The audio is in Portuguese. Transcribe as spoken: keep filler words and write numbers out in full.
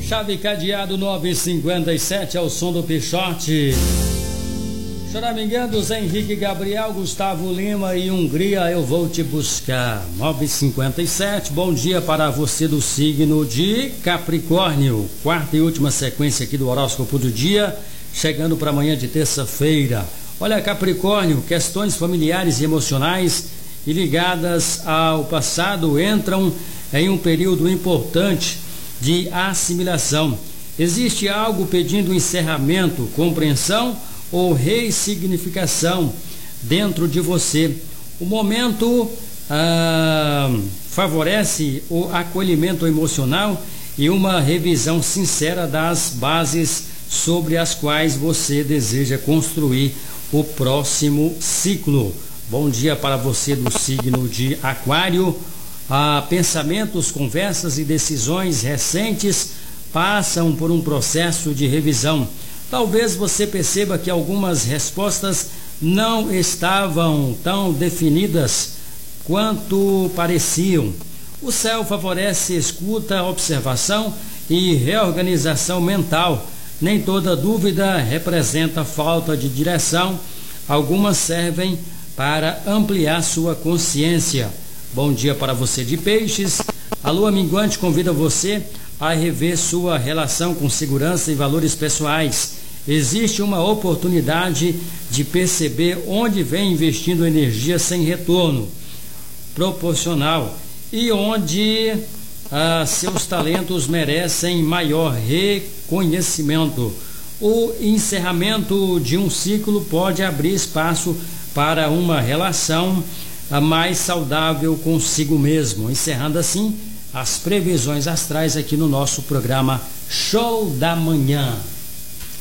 Chave cadeado nove cinquenta e sete ao som do Pichote. Choraminguando, Zé Henrique Gabriel, Gustavo Lima e Hungria, eu vou te buscar. nove cinquenta e sete, bom dia para você do signo de Capricórnio. Quarta e última sequência aqui do horóscopo do dia, chegando para amanhã de terça-feira. Olha, Capricórnio, questões familiares e emocionais e ligadas ao passado entram em um período importante de assimilação. Existe algo pedindo encerramento, compreensão ou ressignificação dentro de você. O momento ah, favorece o acolhimento emocional e uma revisão sincera das bases sobre as quais você deseja construir o próximo ciclo. Bom dia para você do signo de Aquário. Ah, pensamentos, conversas e decisões recentes passam por um processo de revisão. Talvez você perceba que algumas respostas não estavam tão definidas quanto pareciam. O céu favorece escuta, observação e reorganização mental. Nem toda dúvida representa falta de direção. Algumas servem para ampliar sua consciência. Bom dia para você de Peixes. A lua minguante convida você a rever sua relação com segurança e valores pessoais. Existe uma oportunidade de perceber onde vem investindo energia sem retorno proporcional e onde ah, seus talentos merecem maior reconhecimento. O encerramento de um ciclo pode abrir espaço para uma relação ah, mais saudável consigo mesmo. Encerrando assim as previsões astrais aqui no nosso programa Show da Manhã.